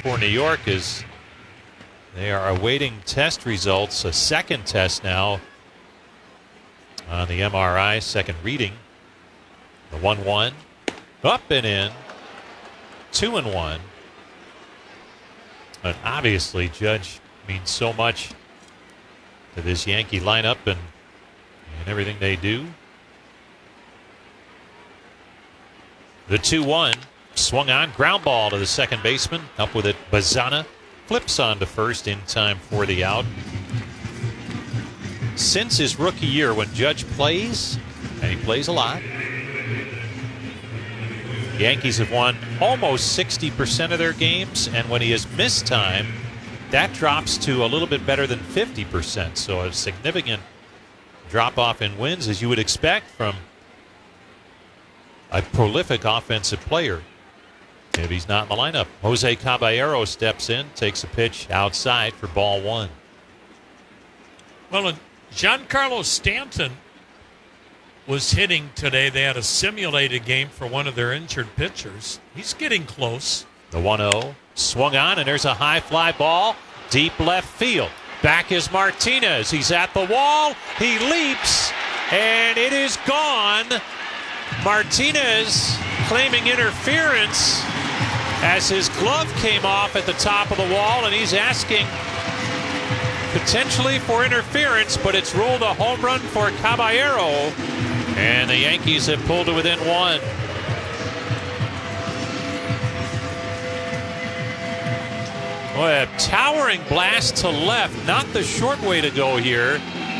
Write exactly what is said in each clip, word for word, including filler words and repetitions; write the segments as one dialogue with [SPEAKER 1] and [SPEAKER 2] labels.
[SPEAKER 1] for New York as they are awaiting test results, a second test now on the M R I, second reading. The one one, up and in, two and one. But obviously, Judge means so much to this Yankee lineup and, and everything they do. The two one, swung on, ground ball to the second baseman. Up with it, Bazana. Flips on to first in time for the out. Since his rookie year, when Judge plays, and he plays a lot, Yankees have won almost sixty percent of their games, and when he has missed time, that drops to a little bit better than fifty percent. So a significant drop-off in wins, as you would expect from a prolific offensive player if he's not in the lineup. Jose Caballero steps in, takes a pitch outside for ball one.
[SPEAKER 2] Well, and Giancarlo Stanton was hitting today. They had a simulated game for one of their injured pitchers. He's getting close.
[SPEAKER 1] The one oh, swung on, and there's a high fly ball, deep left field. Back is Martinez. He's at the wall. He leaps, and it is gone. Martinez claiming interference as his glove came off at the top of the wall, and he's asking potentially for interference, but it's ruled a home run for Caballero, and the Yankees have pulled it within one. Boy, a towering blast to left, not the short way to go here,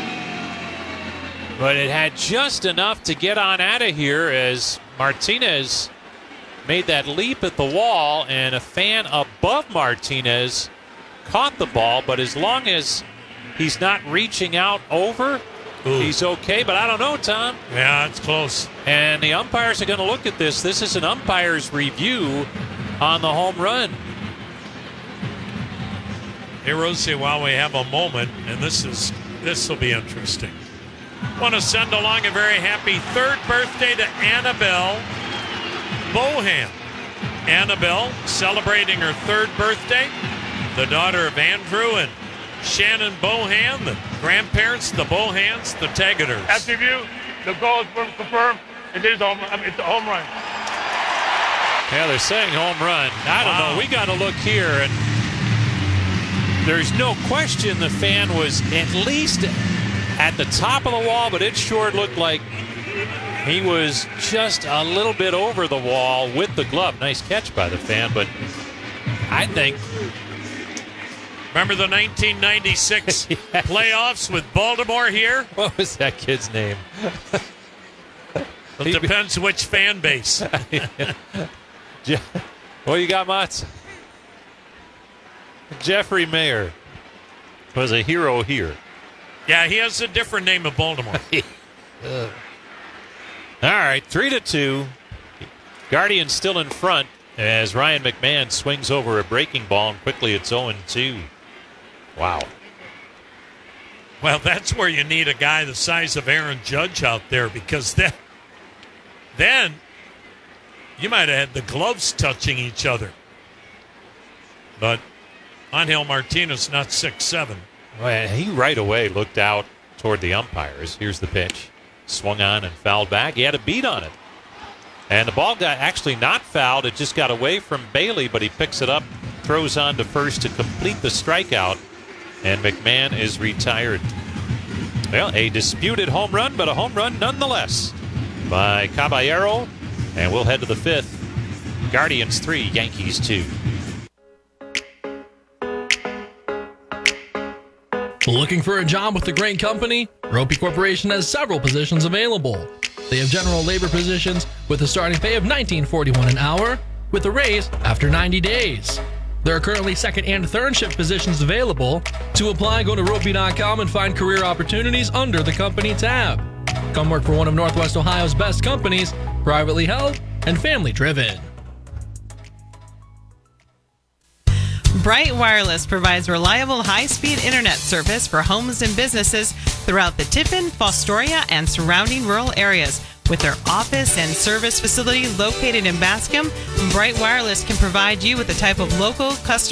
[SPEAKER 1] but it had just enough to get on out of here as Martinez made that leap at the wall, and a fan above Martinez caught the ball, but as long as he's not reaching out over, Ooh. he's okay. But I don't know, Tom.
[SPEAKER 2] Yeah, it's close.
[SPEAKER 1] And the umpires are going to look at this. This is an umpire's review on the home run.
[SPEAKER 2] Hey, Rosie, while we have a moment, and this is this will be interesting. Want to send along a very happy third birthday to Annabelle Bohan. Annabelle celebrating her third birthday. The daughter of Andrew and Shannon Bohan, the grandparents, the Bohans, the Taggart.
[SPEAKER 3] After review, the goal is confirmed. It is home. I mean, it's a home run.
[SPEAKER 1] Yeah, they're saying home run. I don't
[SPEAKER 2] Wow.
[SPEAKER 1] know. We got to look here, and there's no question the fan was at least at the top of the wall, but it sure looked like he was just a little bit over the wall with the glove. Nice catch by the fan, but I think...
[SPEAKER 2] Remember the nineteen ninety-six yes. playoffs with Baltimore here?
[SPEAKER 1] What was that kid's name?
[SPEAKER 2] It depends which fan base.
[SPEAKER 1] What you got, Mats? Jeffrey Mayer was a hero here.
[SPEAKER 2] Yeah, he has a different name of Baltimore.
[SPEAKER 1] uh. All right, three to two. Guardians still in front as Ryan McMahon swings over a breaking ball, and quickly it's oh and two. Wow.
[SPEAKER 2] Well, that's where you need a guy the size of Aaron Judge out there, because then, then you might have had the gloves touching each other. But Angel Martinez, not six seven.
[SPEAKER 1] Well, he right away looked out toward the umpires. Here's the pitch. Swung on and fouled back. He had a beat on it. And the ball got actually not fouled. It just got away from Bailey, but he picks it up, throws on to first to complete the strikeout, and McMahon is retired. Well, a disputed home run, but a home run nonetheless by Caballero. And we'll head to the fifth. Guardians three, Yankees two.
[SPEAKER 4] Looking for a job with a great company? Ropey Corporation has several positions available. They have general labor positions with a starting pay of nineteen forty-one an hour with a raise after ninety days. There are currently second and third shift positions available. To apply, go to ropey dot com and find career opportunities under the company tab. Come work for one of Northwest Ohio's best companies, privately held and family driven.
[SPEAKER 5] Bright Wireless provides reliable high-speed internet service for homes and businesses throughout the Tiffin, Fostoria, and surrounding rural areas. With their office and service facility located in Bascom, Bright Wireless can provide you with the type of local customer